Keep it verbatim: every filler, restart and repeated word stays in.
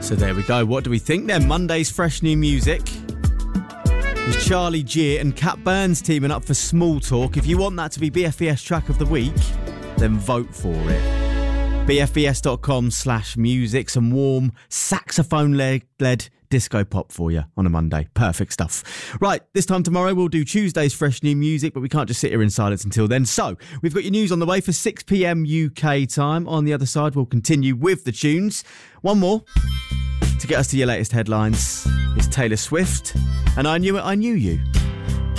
So there we go. What do we think then? Monday's fresh new music is Charlie G and Cat Burns teaming up for Small Talk. If you want that to be B F B S track of the week, then vote for it. B F B S dot com slash music. Some warm saxophone-led disco pop for you on a Monday. Perfect stuff. Right, this time tomorrow we'll do Tuesday's fresh new music, but we can't just sit here in silence until then. So, we've got your news on the way for six p.m. U K time. On the other side, we'll continue with the tunes. One more to get us to your latest headlines is Taylor Swift, and I Knew It, I Knew You.